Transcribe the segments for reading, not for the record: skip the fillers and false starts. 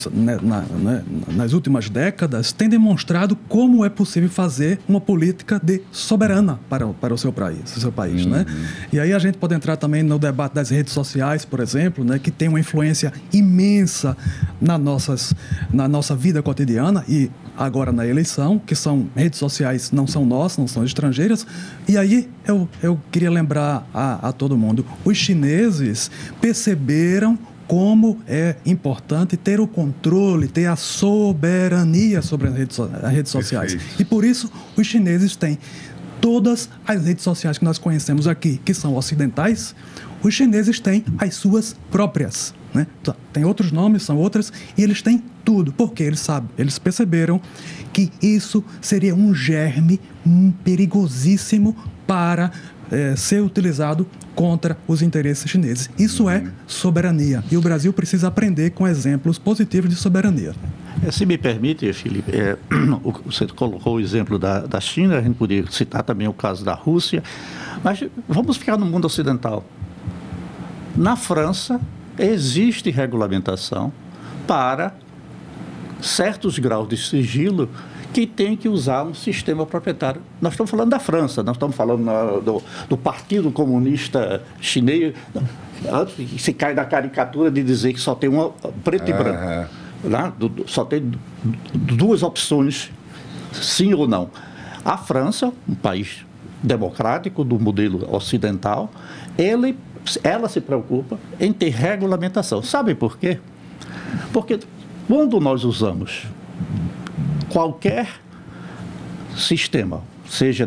nas últimas décadas, tem demonstrado como é possível fazer uma política soberana para o seu país, né? E aí a gente pode entrar também no debate das redes sociais, por exemplo, né, que tem uma influência imensa na nossa vida cotidiana e agora na eleição, que são redes sociais, não são nossas, não são estrangeiras. E aí eu queria lembrar a todo mundo, os chineses perceberam como é importante ter o controle, ter a soberania sobre as redes sociais. Perfeito. E por isso os chineses têm todas as redes sociais que nós conhecemos aqui, que são ocidentais, os chineses têm as suas próprias, né? Tem outros nomes, são outras, e eles têm tudo, porque eles perceberam que isso seria um germe perigosíssimo para ser utilizado contra os interesses chineses. Isso é soberania. E o Brasil precisa aprender com exemplos positivos de soberania. Se me permite, Felipe, você colocou o exemplo da China, a gente poderia citar também o caso da Rússia, mas vamos ficar no mundo ocidental. Na França, existe regulamentação para certos graus de sigilo que tem que usar um sistema proprietário. Nós estamos falando da França, nós estamos falando do Partido Comunista Chinês. Antes se cai da caricatura de dizer que só tem uma preto e branco. Né? Só tem duas opções, sim ou não. A França, um país democrático do modelo ocidental, ela se preocupa em ter regulamentação. Sabe por quê? Porque quando nós usamos qualquer sistema, seja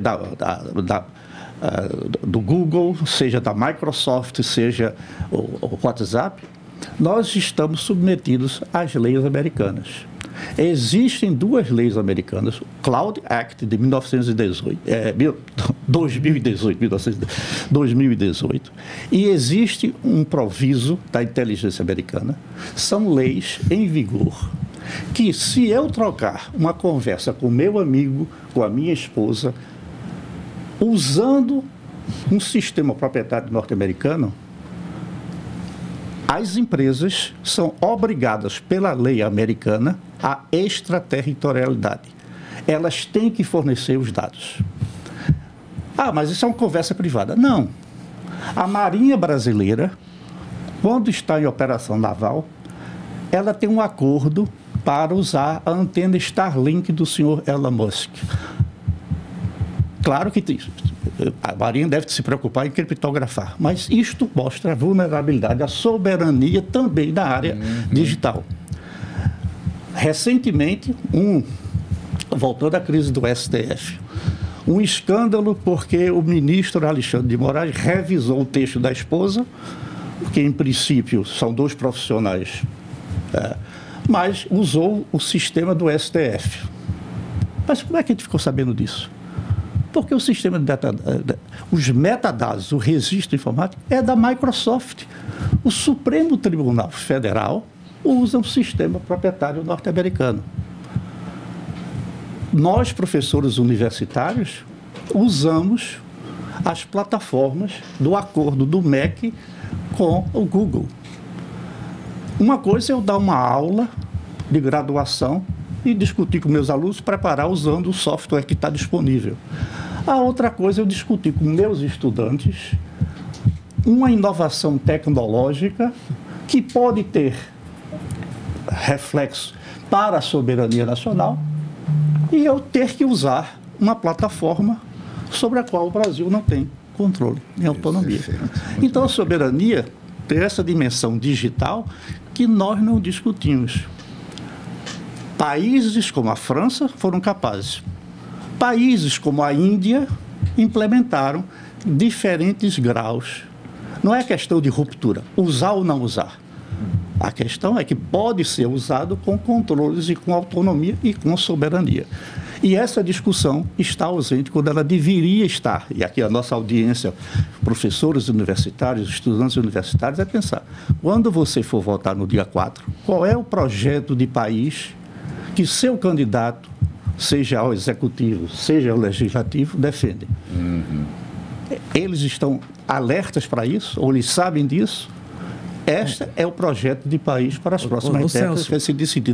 do Google, seja da Microsoft, seja o WhatsApp, nós estamos submetidos às leis americanas. Existem duas leis americanas, o Cloud Act de 2018, e existe um proviso da inteligência americana. São leis em vigor que, se eu trocar uma conversa com meu amigo, com a minha esposa, usando um sistema proprietário norte-americano, as empresas são obrigadas pela lei americana à extraterritorialidade. Elas têm que fornecer os dados. Mas isso é uma conversa privada. Não. A Marinha Brasileira, quando está em operação naval, ela tem um acordo para usar a antena Starlink do senhor Elon Musk. Claro que a Marinha deve se preocupar em criptografar, mas isto mostra a vulnerabilidade, a soberania também da área digital. Recentemente, voltando à crise do STF, um escândalo porque o ministro Alexandre de Moraes revisou o texto da esposa, que em princípio são dois profissionais, mas usou o sistema do STF. Mas como é que a gente ficou sabendo disso? Porque o sistema de os metadados, o registro informático, é da Microsoft. O Supremo Tribunal Federal usa um sistema proprietário norte-americano. Nós, professores universitários, usamos as plataformas do acordo do MEC com o Google. Uma coisa é eu dar uma aula de graduação e discutir com meus alunos, preparar usando o software que está disponível. A outra coisa é eu discutir com meus estudantes uma inovação tecnológica que pode ter reflexo para a soberania nacional e eu ter que usar uma plataforma sobre a qual o Brasil não tem controle nem autonomia. Então, a soberania tem essa dimensão digital que nós não discutimos. Países como a França foram capazes. Países como a Índia implementaram diferentes graus. Não é questão de ruptura, usar ou não usar. A questão é que pode ser usado com controles e com autonomia e com soberania. E essa discussão está ausente quando ela deveria estar. E aqui a nossa audiência, professores universitários, estudantes universitários, é pensar, quando você for votar no dia 4, qual é o projeto de país que seu candidato, seja ao executivo, seja ao legislativo, defende? Eles estão alertas para isso? Ou eles sabem disso? Este é o projeto de país para as próximas décadas que vai ser decidido